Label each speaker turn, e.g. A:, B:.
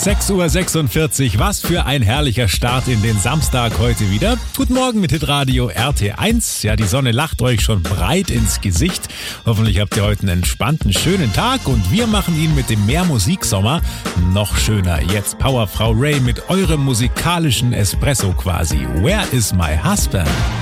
A: 6:46 Uhr, was für ein herrlicher Start in den Samstag heute wieder. Guten Morgen mit Hitradio RT1. Ja, die Sonne lacht euch schon breit ins Gesicht. Hoffentlich habt ihr heute einen entspannten, schönen Tag und wir machen ihn mit dem Mehrmusiksommer noch schöner. Jetzt Powerfrau Ray mit eurem musikalischen Espresso quasi. Where is my husband?